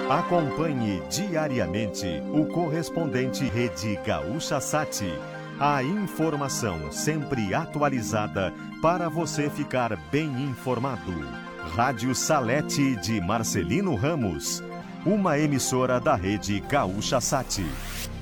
Acompanhe diariamente o correspondente Rede Gaúcha Sat. A informação sempre atualizada para você ficar bem informado. Rádio Salete de Marcelino Ramos, uma emissora da Rede Gaúcha Sat.